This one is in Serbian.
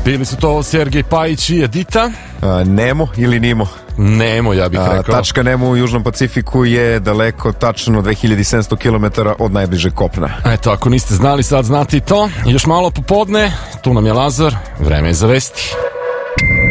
Bili su to Sergej Pajić i Edita. Nemo ili Nimo? Nemo, ja bih rekao. Tačka Nemo u Južnom Pacifiku je daleko, tačno 2700 km od najbližeg kopna. Eto, ako niste znali, sad znate i to. Još malo popodne, tu nam je Lazar, vreme je za vesti.